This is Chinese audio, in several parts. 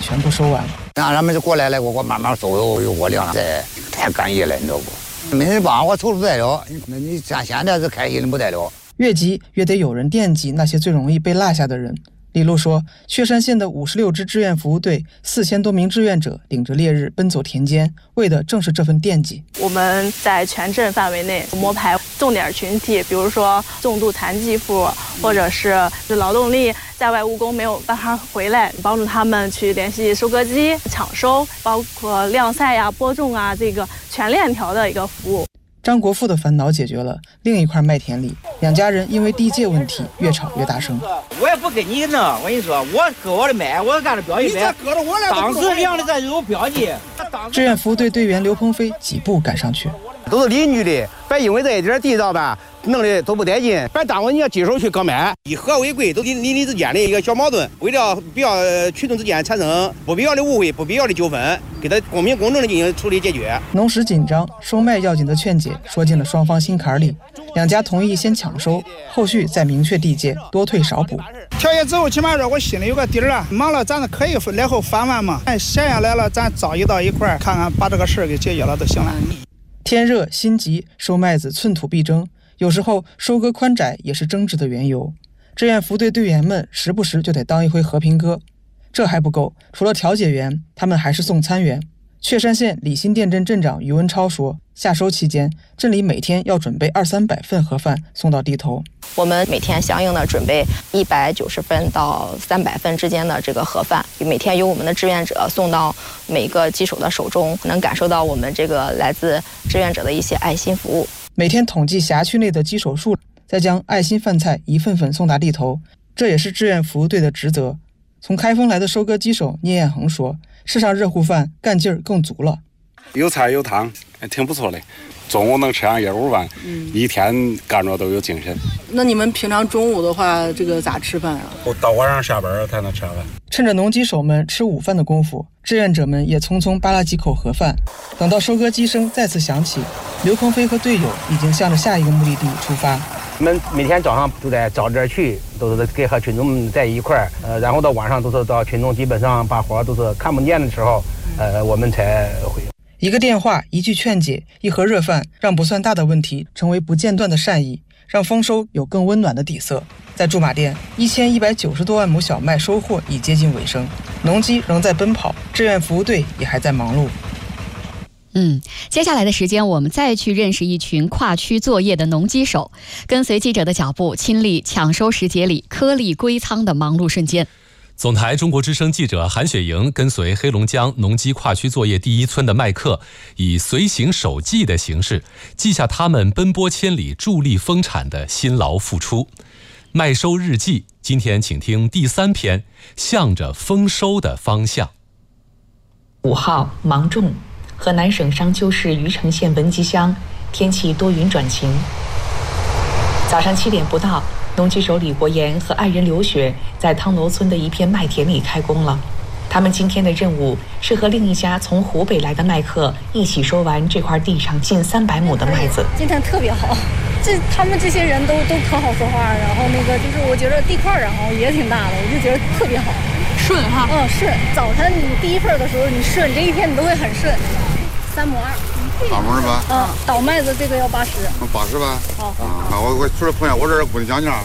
全部收完。 让他们就过来了，我慢慢收，我量了，这太感谢了，你知道不？没人帮我凑出来了，那你像现在是开心的不得了。 越急越得有人惦记那些最容易被落下的人。李璐说，确山县的56支志愿服务队4000多名志愿者领着烈日奔走田间，为的正是这份惦记。 我们在全镇范围内摸排重点群体，比如说重度残疾妇，或者是劳动力在外务工没有办法回来，帮助他们去联系收割机抢收，包括晾晒呀、播种啊，这个全链条的一个服务。 张国富的烦恼解决了，另一块麦田里，两家人因为地界问题越吵越大声。 我也不跟你弄，我跟你说，我割我的麦，我干着标记麦，当时量的咱有标记。 志愿服务队队员刘鹏飞几步赶上去， 都是邻居的，别因为这一点地上吧，弄的都不带劲，别耽误人家技术去割麦。以和为贵，都邻里之间的一个小矛盾，为了不要群众之间产生不必要的误会、不必要的纠纷，给他公平公正的进行处理解决。 农时紧张，收麦要紧的劝解说进了双方心坎里，两家同意先抢收，后续再明确地界，多退少补。 调解之后，起码说我心里有个底儿了。忙了，咱可以来后翻完嘛。闲下来了，咱早一到一块儿，看看把这个事儿给解决了就行了。 天热心急，收麦子寸土必争，有时候收割宽窄也是争执的缘由。志愿服队队员们时不时就得当一回和平鸽。这还不够，除了调解员，他们还是送餐员。确山县李新店镇镇长于文超说，夏收期间，镇里每天要准备200-300份盒饭送到地头。 我们每天相应的准备190份到300份之间的这个盒饭，每天由我们的志愿者送到每个鸡手的手中，能感受到我们这个来自志愿者的一些爱心服务。 每天统计辖区内的鸡手数，再将爱心饭菜一份份送达地头，这也是志愿服务队的职责。从开封来的收割机手聂彦恒说，吃上热乎饭干劲儿更足了。 有菜有汤，挺不错的。中午能吃上1-5碗，一天干着都有精神。 那你们平常中午的话，这个咋吃饭啊？ 到晚上下班才能吃饭。 趁着农机手们吃午饭的功夫，志愿者们也匆匆扒拉几口盒饭。等到收割机声再次响起，刘鹏飞和队友已经向着下一个目的地出发。 我们每天早上都在找点去，都是给和群众们在一块儿，然后到晚上都是到群众基本上把活都是看不见的时候，我们才回。 一个电话，一句劝解，一盒热饭，让不算大的问题成为不间断的善意，让丰收有更温暖的底色。在驻马店，1190多万亩小麦收获已接近尾声，农机仍在奔跑，志愿服务队也还在忙碌。 接下来的时间，我们再去认识一群跨区作业的农机手，跟随记者的脚步，亲历抢收时节里颗粒归仓的忙碌瞬间。 总台中国之声记者韩雪莹跟随黑龙江农机跨区作业第一村的麦客，以随行手记的形式，记下他们奔波千里、助力丰产的辛劳付出。麦收日记，今天请听第3篇，向着丰收的方向。 5号芒种，河南省商丘市虞城县文集乡，天气多云转晴。早上7点不到，农机手李国岩和爱人刘雪在汤楼村的一片麦田里开工了。他们今天的任务是和另一家从湖北来的麦客一起收完这块地上近300亩的麦子。 今天特别好，他们这些人都可好说话，然后就是我觉得地块然后也挺大的，我就觉得特别好， 顺哈。 顺。早晨你第一份的时候你顺，这一天你都会很顺。3亩2。 2亩吧？ 倒麦子这个要80。 80吧？ 好。 我除了朋友，我这不能讲价。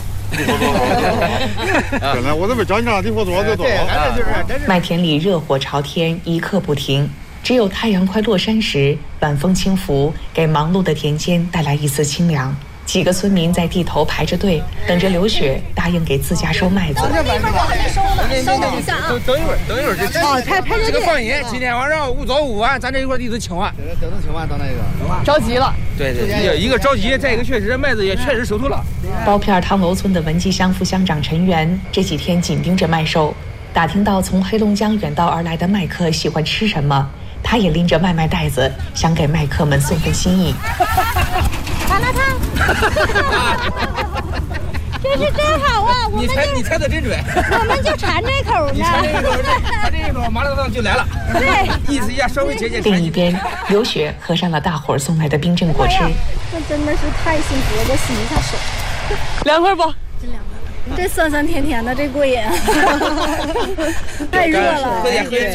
原来我这边讲价地活多就多。 麦田里热火朝天，一刻不停。只有太阳快落山时，晚风轻拂，给忙碌的田间带来一丝清凉。几个村民在地头排着队，等着刘雪答应给自家收麦子。 这份我还没收呢，稍等一下啊。 等一会儿， 排着队。 这个放心，今天晚上早午晚，咱这一块地都清完。 都能清完到那个。 着急了。 对，一个着急，再一个确实麦子也确实收透了。 包片汤楼村的文集乡副乡长陈元这几天紧盯着麦收，打听到从黑龙江远道而来的麦客喜欢吃什么，他也拎着麦袋子，想给麦客们送份心意。 麻辣烫，真是真好啊！ 你猜的真准， 我们就馋这口呢。 他这一口麻辣烫就来了。 对， 意思一下稍微解。 另一边，刘雪喝上了大伙儿送来的冰镇果汁。 那真的是太幸福了，我洗一下手。 凉快不？ 真凉快。这酸酸甜甜的，这过瘾。太热了。